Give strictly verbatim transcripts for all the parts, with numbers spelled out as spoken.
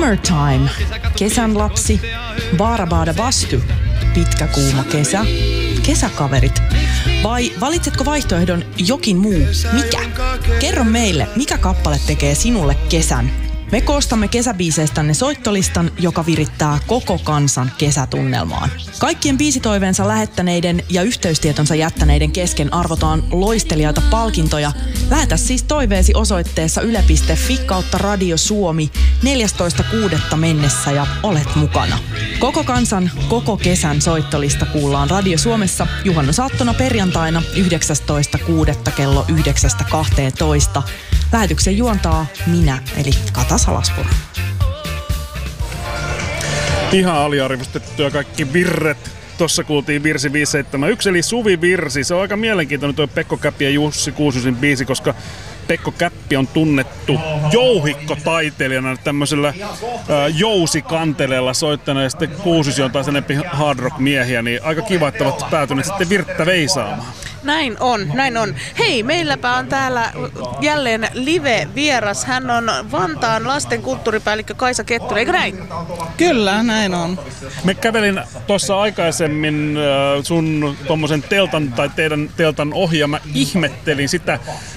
Summertime, kesän lapsi, Baarabaada Bastu, pitkä kuuma kesä, kesäkaverit. Vai valitsetko vaihtoehdon jokin muu? Mikä? Kerro meille, mikä kappale tekee sinulle kesän. Me koostamme kesäbiiseistänne soittolistan, joka virittää koko kansan kesätunnelmaan. Kaikkien biisitoiveensa lähettäneiden ja yhteystietonsa jättäneiden kesken arvotaan loistelijoita palkintoja. Lähetä siis toiveesi osoitteessa yle piste fi kautta Radio Suomi neljästoista kuudetta mennessä ja olet mukana. Koko kansan, koko kesän soittolista kuullaan Radio Suomessa juhannusaattona perjantaina yhdeksästoista kuudetta kello yhdeksästä kahteentoista. Lähetyksen juontaa minä, eli Kata Salaspuro. Ihan aliarvostettuja kaikki virret. Tossa kuultiin virsi viisi seitsemän yksi, eli Suvi Virsi. Se on aika mielenkiintoinen tuo Pekko Käppi ja Jussi Kuusysin biisi, koska Pekko Käppi on tunnettu jouhikkotaiteilijana tämmöisellä äh, jousikanteleella soittajana, ja sitten Kuusysi on taas enempi hard rock miehiä, niin aika kiva, että ovat päätyneet sitten virttä veisaamaan. Näin on, näin on. Hei, meilläpä on täällä jälleen live-vieras. Hän on Vantaan lasten kulttuuripäällikkö Kaisa Kettunen, eikö näin? Kyllä, näin on. Me kävelin tuossa aikaisemmin äh, sun tommosen teltan tai teidän teltan ohi, ja mä ihmettelin sitä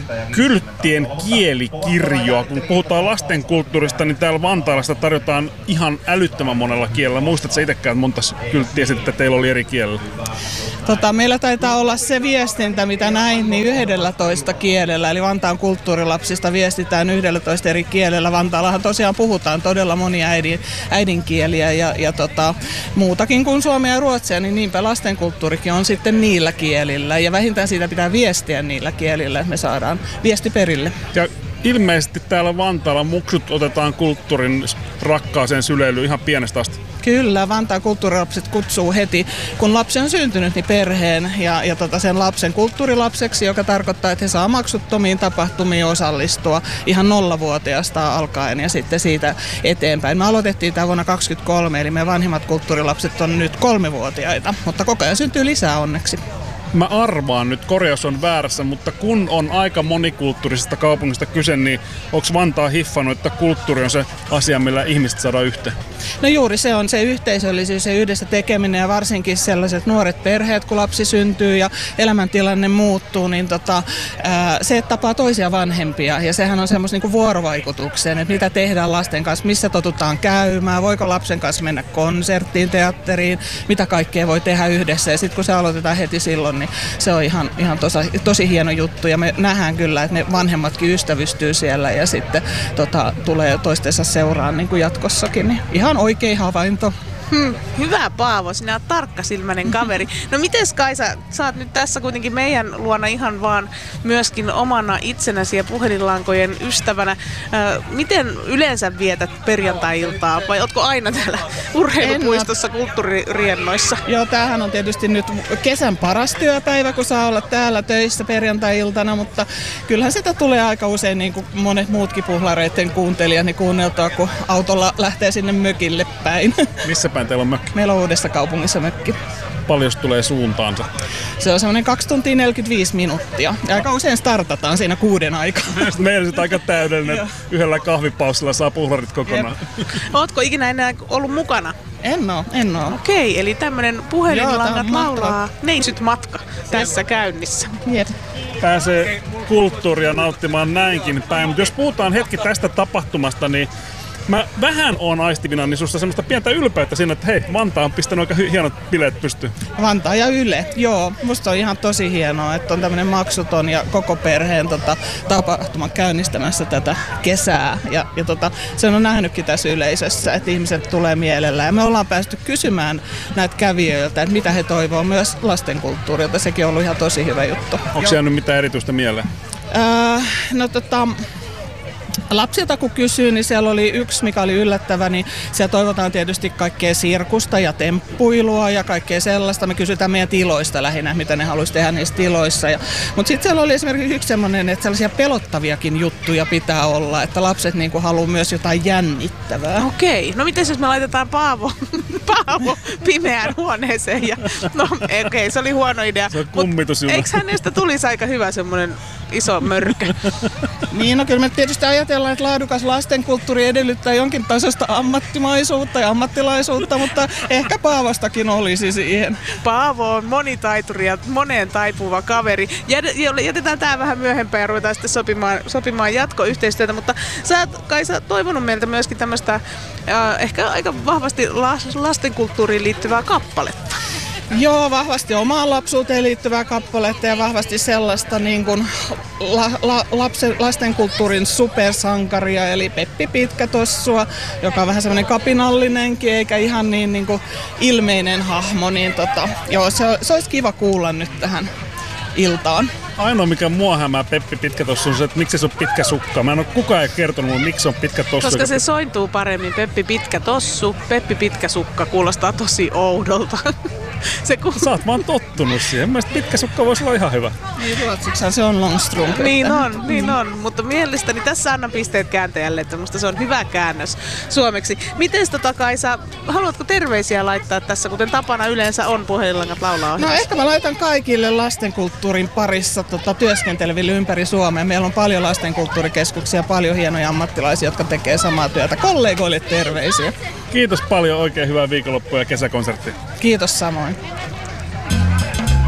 kylttien kielikirjoa. Kun puhutaan lasten kulttuurista, niin täällä Vantaalla sitä tarjotaan ihan älyttömän monella kielellä. Muistatko itsekään, että monta kylttiä sitten teillä oli eri kielellä? Tota, meillä taitaa olla se viestintä, mitä näin, niin yhdellätoista kielellä. Eli Vantaan kulttuurilapsista viestitään yhdellätoista eri kielellä. Vantaallahan tosiaan puhutaan todella monia äidin, äidinkieliä ja, ja tota, muutakin kuin suomea ja ruotsia, niin niinpä lastenkulttuurikin on sitten niillä kielillä. Ja vähintään siitä pitää viestiä niillä kielillä, että me saadaan viesti perille. Ja ilmeisesti täällä Vantaalla muksut otetaan kulttuurin rakkaaseen syleilyyn ihan pienestä asti. Kyllä, Vantaan kulttuurilapset kutsuu heti, kun lapsi on syntynyt, niin perheen ja, ja tota sen lapsen kulttuurilapseksi, joka tarkoittaa, että he saa maksuttomiin tapahtumiin osallistua ihan nollavuotiaasta alkaen ja sitten siitä eteenpäin. Me aloitettiin tämä vuonna kaksikymmentäkolme, eli meidän vanhimmat kulttuurilapset on nyt kolmevuotiaita, mutta koko ajan syntyy lisää onneksi. Mä arvaan nyt, korjaus on väärässä, mutta kun on aika monikulttuurisesta kaupungista kyse, niin onko Vantaa hiffannut, että kulttuuri on se asia, millä ihmiset saadaan yhteen? No juuri se on se yhteisöllisyys ja yhdessä tekeminen, ja varsinkin sellaiset nuoret perheet, kun lapsi syntyy ja elämäntilanne muuttuu, niin tota, ää, se tapaa toisia vanhempia, ja sehän on semmoista niinku vuorovaikutukseen, että mitä tehdään lasten kanssa, missä totutaan käymään, voiko lapsen kanssa mennä konserttiin, teatteriin, mitä kaikkea voi tehdä yhdessä, ja sitten kun se aloitetaan heti silloin, niin se on ihan, ihan tosi, tosi hieno juttu, ja me nähdään kyllä, että ne vanhemmatkin ystävystyy siellä ja sitten tota, tulee toistensa seuraan niin kuin jatkossakin. Niin ihan oikein havainto. Hmm, hyvä Paavo, sinä olet tarkkasilmäinen kaveri. No mites Kaisa, sä oot nyt tässä kuitenkin meidän luona ihan vaan myöskin omana itsenäsi ja puhelinlankojen ystävänä. Äh, miten yleensä vietät perjantai-iltaa vai ootko aina täällä urheilupuistossa kulttuuririennoissa? Joo, tämähän on tietysti nyt kesän paras työpäivä, kun saa olla täällä töissä perjantai-iltana, mutta kyllähän sitä tulee aika usein niin kuin monet muutkin puhlareiden kuuntelijat niin kuunneltaa, kun autolla lähtee sinne mökille päin. Missä päin teillä on mökki? Meillä on Uudessa kaupungissa mökki. Paljon tulee suuntaansa? Se on semmoinen kaksi tuntia neljäkymmentäviisi minuuttia. Ja aika usein startataan siinä kuuden aikaa. Meillä on aika täydellinen. Yhdellä kahvipausilla saa puhlarit kokonaan. Jep. Ootko ikinä enää ollut mukana? En oo, en oo. Okei, eli tämmönen puhelinlangat laulaa neisyt matka tässä Jep. käynnissä. Jep. Pääsee kulttuuria nauttimaan näinkin päin. Mutta jos puhutaan hetki tästä tapahtumasta, niin mä vähän oon aistivina niin susta semmoista pientä ylpeyttä siinä, että hei, Vantaa on pistänyt aika hienot bileet pystyyn. Vantaa ja Yle, joo. Musta on ihan tosi hienoa, että on tämmönen maksuton ja koko perheen tota, tapahtuma käynnistämässä tätä kesää. Ja, ja tota, sen on nähnytkin tässä yleisössä, että ihmiset tulee mielellään. Ja me ollaan päästy kysymään näitä kävijöiltä, että mitä he toivoo myös lastenkulttuurilta. Sekin on ollut ihan tosi hyvä juttu. Onko se jäänyt mitään erityistä mieleen? Öö, no tota... Lapsilta kun kysyy, niin siellä oli yksi, mikä oli yllättävä, niin siellä toivotaan tietysti kaikkea sirkusta ja temppuilua ja kaikkea sellaista. Me kysytään meidän tiloista lähinnä, mitä ne haluaisi tehdä niissä tiloissa. Ja, mutta sitten siellä oli esimerkiksi yksi sellainen, että sellaisia pelottaviakin juttuja pitää olla, että lapset niinku haluaa myös jotain jännittävää. Okei, no miten jos me laitetaan Paavo, Paavo pimeään huoneeseen? Ja, no okei, okay, se oli huono idea. Se on kummitusjuna. Eikö hänestä tulisi aika hyvä semmoinen iso mörkö? Niin, no kyllä me tietysti ajatellaan, ajatellaan, että laadukas lastenkulttuuri edellyttää jonkin tasoista ammattimaisuutta ja ammattilaisuutta, mutta ehkä Paavostakin olisi siihen. Paavo on monitaituri ja moneen taipuva kaveri. Jätetään tää vähän myöhempään ja ruvetaan sitten sopimaan, sopimaan jatkoyhteistyötä, mutta sä oot, Kaisa, toivonut meiltä myöskin tämmöistä äh, ehkä aika vahvasti lastenkulttuuriin liittyvää kappaletta. Joo, vahvasti omaan lapsuuteen liittyvää kappaletta ja vahvasti sellaista niin kuin la, la, lapsen, lastenkulttuurin supersankaria, eli Peppi Pitkätossua, joka on vähän semmoinen kapinallinenkin eikä ihan niin, niin kuin ilmeinen hahmo. Niin tota, joo, se, se olisi kiva kuulla nyt tähän iltaan. Ainoa mikä mua hämää Peppi Pitkätossu on se, että miksi se on pitkä sukka. Mä en ole kukaan ei kertonut mulle, miksi se on pitkä tossu. Koska se sointuu paremmin. Peppi Pitkä Tossu, Peppi Pitkä Sukka kuulostaa tosi oudolta. Se ku... Sä oot vaan tottunut siihen. Mielestäni pitkä sukka voisi olla ihan hyvä. Niin ruotsiksihan se on longstrump. Niin on, niin on. Mutta mielestäni tässä annan pisteet kääntäjälle, että musta se on hyvä käännös suomeksi. Miten tota Kaisa, haluatko terveisiä laittaa tässä, kuten tapana yleensä on Puhelinlangat laulaa ohjelmassa? No ehkä mä laitan kaikille lastenkulttuurin parissa tota, työskenteleville ympäri Suomea. Meillä on paljon lastenkulttuurikeskuksia, paljon hienoja ammattilaisia, jotka tekee samaa työtä. Kollegoille terveisiä. Kiitos paljon, oikein hyvää viikonloppua ja kesäkonserttia. Kiitos samoin.